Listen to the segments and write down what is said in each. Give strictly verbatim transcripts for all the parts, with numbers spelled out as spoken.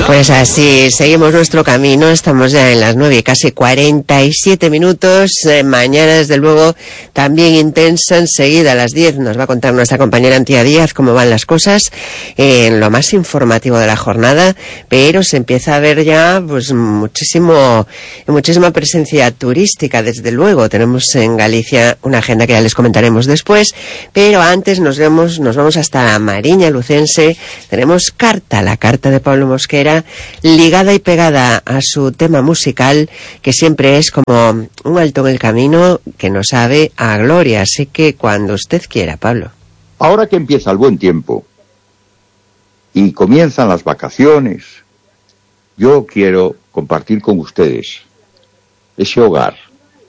Pues así, seguimos nuestro camino, estamos ya en las nueve, casi cuarenta y siete minutos, eh, mañana desde luego también intensa, enseguida a las diez nos va a contar nuestra compañera Antía Díaz cómo van las cosas eh, en lo más informativo de la jornada, pero se empieza a ver ya pues muchísimo, muchísima presencia turística, desde luego, tenemos en Galicia una agenda que ya les comentaremos después, pero antes nos vemos, nos vamos hasta la Mariña Lucense, tenemos carta, la carta de Pablo Mosquera, ligada y pegada a su tema musical, que siempre es como un alto en el camino que nos sabe a gloria. Así que cuando usted quiera, Pablo. Ahora que empieza el buen tiempo y comienzan las vacaciones, yo quiero compartir con ustedes ese hogar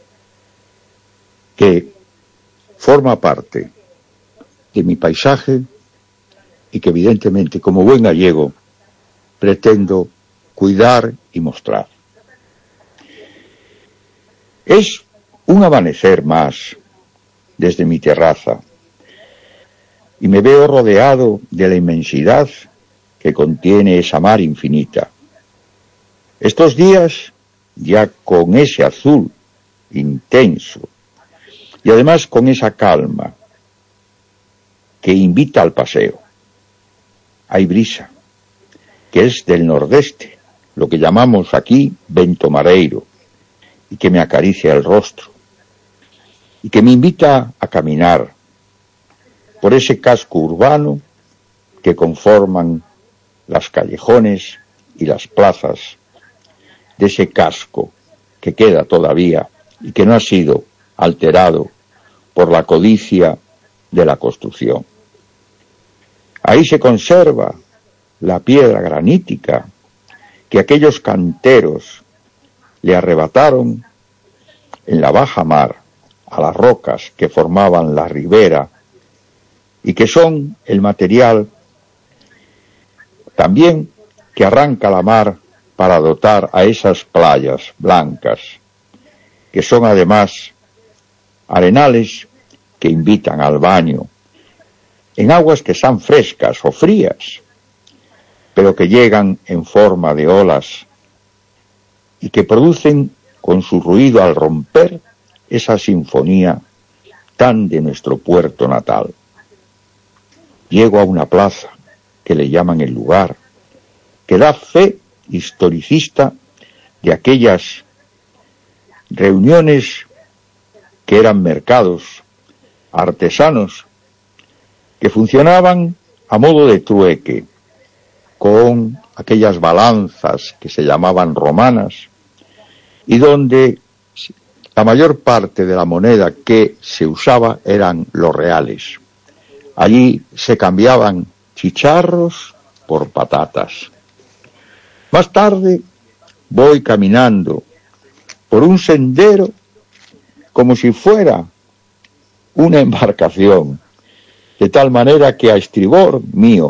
que forma parte de mi paisaje y que evidentemente, como buen gallego, pretendo cuidar y mostrar. Es un amanecer más desde mi terraza y me veo rodeado de la inmensidad que contiene esa mar infinita. Estos días ya con ese azul intenso y además con esa calma que invita al paseo. Hay brisa, que es del nordeste, lo que llamamos aquí vento mareiro, y que me acaricia el rostro, y que me invita a caminar por ese casco urbano que conforman las callejones y las plazas de ese casco que queda todavía y que no ha sido alterado por la codicia de la construcción. Ahí se conserva la piedra granítica que aquellos canteros le arrebataron en la baja mar a las rocas que formaban la ribera y que son el material también que arranca la mar para dotar a esas playas blancas, que son además arenales que invitan al baño en aguas que están frescas o frías, pero que llegan en forma de olas y que producen con su ruido al romper esa sinfonía tan de nuestro puerto natal. Llego a una plaza que le llaman el lugar, que da fe historicista de aquellas reuniones que eran mercados artesanos que funcionaban a modo de trueque, con aquellas balanzas que se llamaban romanas, y donde la mayor parte de la moneda que se usaba eran los reales. Allí se cambiaban chicharros por patatas. Más tarde voy caminando por un sendero como si fuera una embarcación, de tal manera que a estribor mío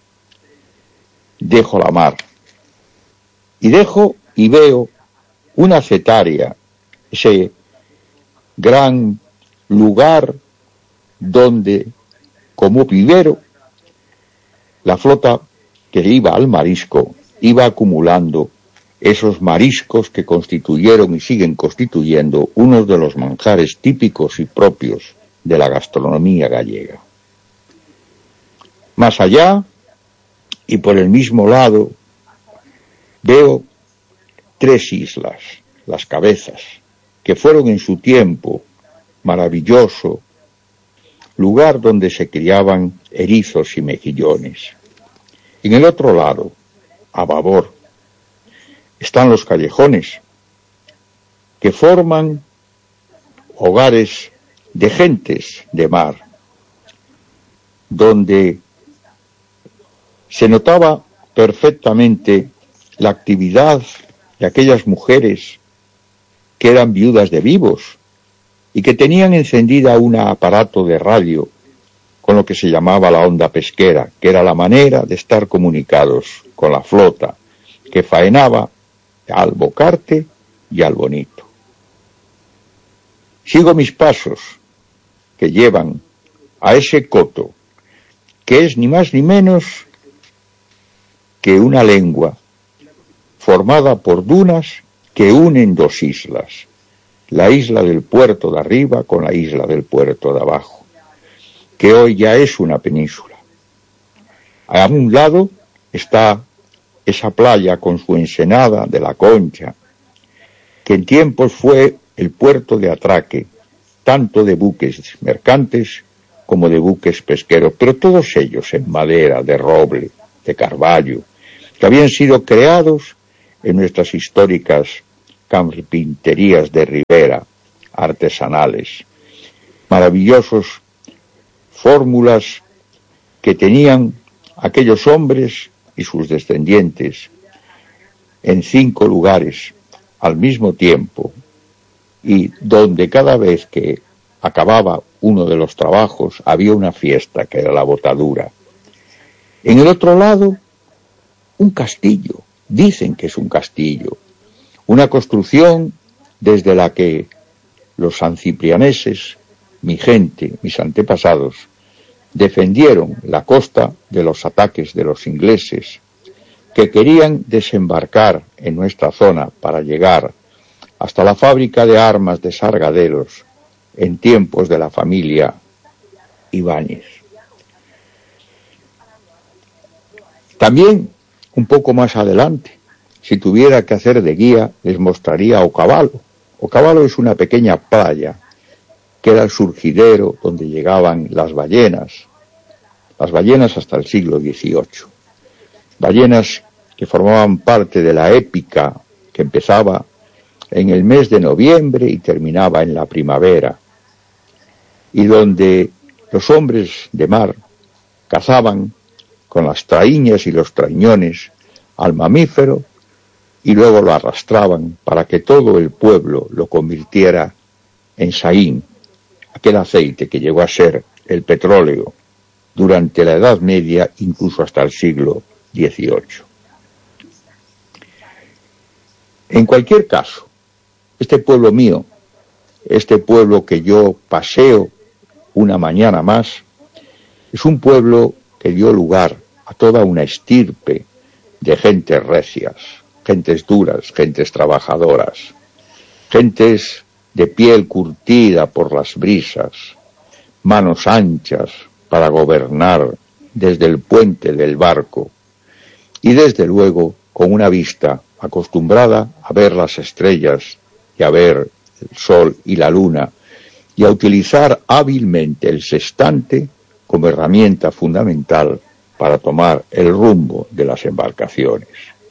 dejo la mar y dejo y veo una cetaria, ese gran lugar donde, como vivero, la flota que iba al marisco iba acumulando esos mariscos que constituyeron y siguen constituyendo unos de los manjares típicos y propios de la gastronomía gallega. Más allá, y por el mismo lado, veo tres islas, las Cabezas, que fueron en su tiempo maravilloso lugar donde se criaban erizos y mejillones. En el otro lado, a babor, están los callejones, que forman hogares de gentes de mar, donde se notaba perfectamente la actividad de aquellas mujeres que eran viudas de vivos y que tenían encendida un aparato de radio con lo que se llamaba la onda pesquera, que era la manera de estar comunicados con la flota que faenaba al Bocarte y al Bonito. Sigo mis pasos que llevan a ese coto, que es ni más ni menos que una lengua formada por dunas que unen dos islas, la isla del puerto de arriba con la isla del puerto de abajo, que hoy ya es una península. A un lado está esa playa con su ensenada de la Concha, que en tiempos fue el puerto de atraque, tanto de buques mercantes como de buques pesqueros, pero todos ellos en madera, de roble, de carvalho, que habían sido creados en nuestras históricas carpinterías de ribera, artesanales, maravillosos fórmulas que tenían aquellos hombres y sus descendientes en cinco lugares al mismo tiempo, y donde cada vez que acababa uno de los trabajos había una fiesta que era la botadura. En el otro lado, un castillo, dicen que es un castillo, una construcción desde la que los sanciprianeses, mi gente, mis antepasados, defendieron la costa de los ataques de los ingleses, que querían desembarcar en nuestra zona para llegar hasta la fábrica de armas de Sargaderos en tiempos de la familia Ibáñez. También, un poco más adelante, si tuviera que hacer de guía, les mostraría Ocavalo. Ocavalo es una pequeña playa que era el surgidero donde llegaban las ballenas, las ballenas hasta el siglo dieciocho. Ballenas que formaban parte de la épica que empezaba en el mes de noviembre y terminaba en la primavera, y donde los hombres de mar cazaban con las traíñas y los trañones al mamífero y luego lo arrastraban para que todo el pueblo lo convirtiera en saín, aquel aceite que llegó a ser el petróleo durante la Edad Media, incluso hasta el siglo dieciocho. En cualquier caso, este pueblo mío, este pueblo que yo paseo una mañana más, es un pueblo que dio lugar a toda una estirpe de gentes recias, gentes duras, gentes trabajadoras, gentes de piel curtida por las brisas, manos anchas para gobernar desde el puente del barco y desde luego con una vista acostumbrada a ver las estrellas y a ver el sol y la luna y a utilizar hábilmente el sextante como herramienta fundamental para tomar el rumbo de las embarcaciones.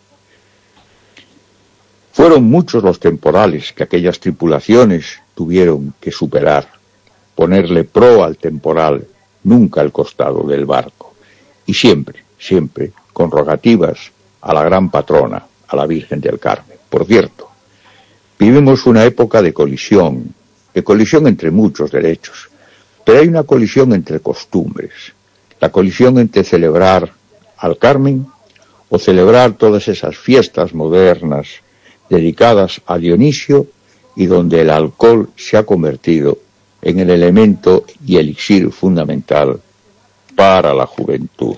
Fueron muchos los temporales que aquellas tripulaciones tuvieron que superar, ponerle pro al temporal, nunca al costado del barco, y siempre, siempre con rogativas a la gran patrona, a la Virgen del Carmen. Por cierto, vivimos una época de colisión, de colisión entre muchos derechos, pero hay una colisión entre costumbres, la colisión entre celebrar al Carmen o celebrar todas esas fiestas modernas dedicadas a Dionisio y donde el alcohol se ha convertido en el elemento y elixir fundamental para la juventud.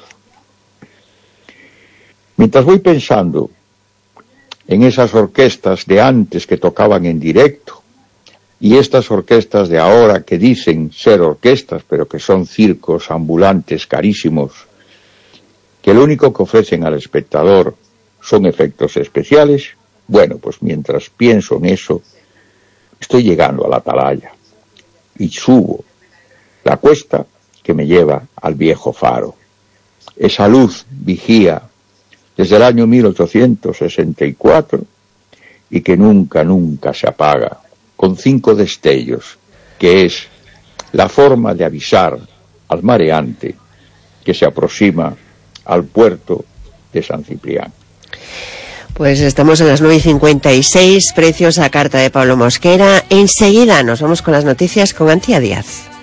Mientras voy pensando en esas orquestas de antes que tocaban en directo y estas orquestas de ahora que dicen ser orquestas pero que son circos ambulantes carísimos, que lo único que ofrecen al espectador son efectos especiales, bueno, pues mientras pienso en eso, estoy llegando a la atalaya y subo la cuesta que me lleva al viejo faro. Esa luz vigía desde el año mil ochocientos sesenta y cuatro y que nunca, nunca se apaga, con cinco destellos, que es la forma de avisar al mareante que se aproxima al puerto de San Ciprián. Pues estamos en las nueve y cincuenta y seis, preciosa carta de Pablo Mosquera. Enseguida nos vamos con las noticias con Antía Díaz.